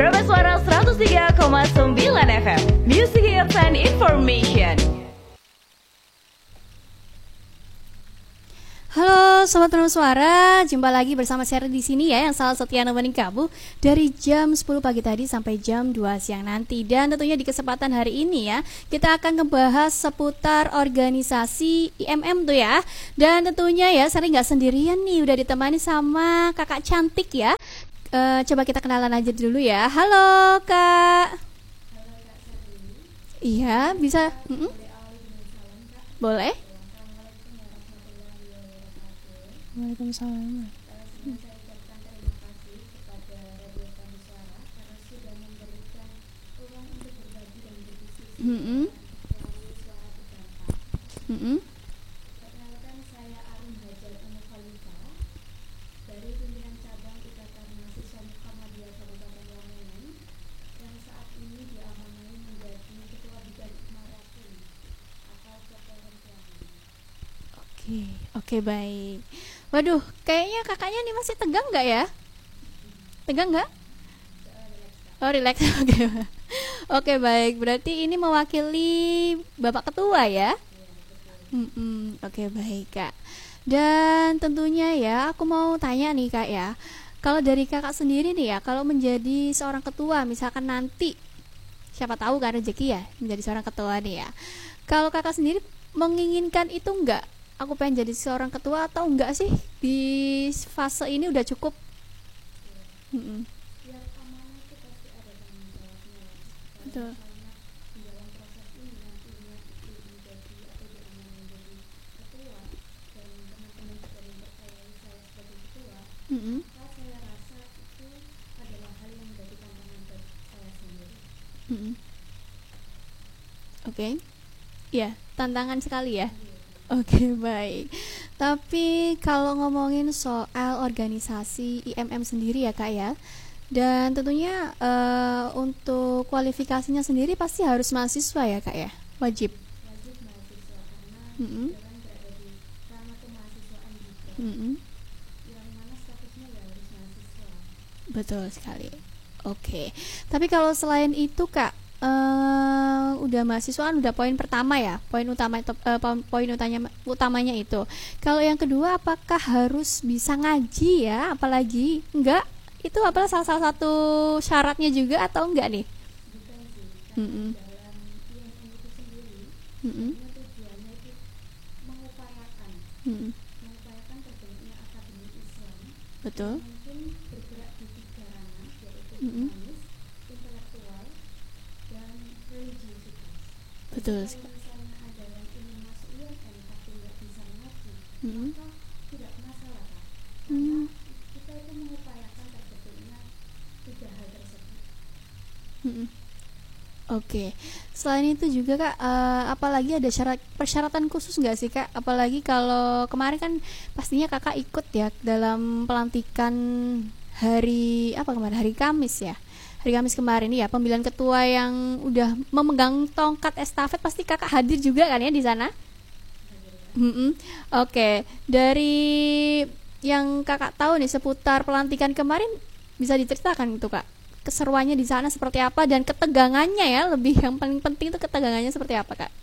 Prima Suara 103,9 FM. Music Hits and Information. Halo Sobat Prima Suara, jumpa lagi bersama saya di sini ya, yang selalu setia nemenin kamu dari jam 10 pagi tadi sampai jam 2 siang nanti. Dan tentunya di kesempatan hari ini ya, kita akan membahas seputar organisasi IMM tuh ya. Dan tentunya ya, saya nggak sendirian nih, udah ditemani sama kakak cantik ya. Coba kita kenalan aja dulu ya. Halo Kak. Halo Kak Sari. Iya, bisa? Boleh? Waalaikumsalam. Sebelum saya ucapkan terima kasih kepada Radio Prima Suara karena sudah memberikan ruang untuk berbagi dan berdiskusi melalui suara berdampak. Perkenalkan, saya Arum Hajar Ummu Khalifah dari pimpinan cabang Ikatan Mahasiswa Muhammadiyah Kabupaten Lamongan yang saat ini diamanai menjadi Ketua Bidang Ikmarakum atau Ketua Perempuan. Oke baik. Waduh, kayaknya kakaknya nih masih tegang nggak ya? Tegang nggak? Oh, relax. Oke, baik. Berarti ini mewakili Bapak Ketua ya? Oke, baik Kak. Dan tentunya ya, aku mau tanya nih Kak ya. Kalau dari kakak sendiri nih ya, kalau menjadi seorang ketua, misalkan nanti, siapa tahu kan rezeki ya, menjadi seorang ketua nih ya. Kalau kakak sendiri menginginkan itu enggak? Aku pengen jadi seorang ketua atau enggak sih? Di fase ini udah cukup. Setiap amanah itu pasti ada tanggung jawabnya. Betul. Misalnya di dalam proses ini nantinya itu menjadi atau diamanai menjadi ketua dan teman-teman juga mempercayai saya sebagai ketua, maka saya rasa itu adalah hal yang menjadi tantangan buat saya sendiri. Oke. Ya, tantangan sekali ya. Oke, baik. Tapi kalau ngomongin soal organisasi IMM sendiri ya Kak ya, dan tentunya untuk kualifikasinya sendiri pasti harus mahasiswa ya Kak ya, wajib. Wajib mahasiswa karena kebetulan berada di ranah kemahasiswaan juga, yang mana statusnya ya harus mahasiswa. Betul sekali. Oke. Tapi kalau selain itu Kak, udah mahasiswaan udah poin pertama ya, poin utamanya itu. Kalau yang kedua, apakah harus bisa ngaji ya? Apalagi enggak? Itu apalah salah satu syaratnya juga atau enggak nih? Bukan sih, karena dalam IMM itu sendiri sebenarnya tujuannya itu mengupayakan terbentuknya akademi Islam Betul. mungkin bergerak di 3 ranah, yaitu humanis, intelektual, dan religiusitas. Betul. Kalau misalnya ada yang ingin masuk IMM tapi nggak bisa ngaji, maka tidak masalah Kak, karena kita itu mengupayakan terbentuknya 3 hal tersebut. Oke. Selain itu juga Kak, apalagi ada persyaratan khusus nggak sih Kak? Apalagi kalau kemarin kan pastinya Kakak ikut ya dalam pelantikan hari Kamis ya. Hari Kamis kemarin ya, pemilihan ketua yang udah memegang tongkat estafet, pasti Kakak hadir juga kan ya di sana? Oke. Dari yang Kakak tahu nih seputar pelantikan kemarin, bisa diceritakan itu Kak? Keseruannya di sana seperti apa dan ketegangannya ya, lebih yang paling penting itu ketegangannya seperti apa Kak?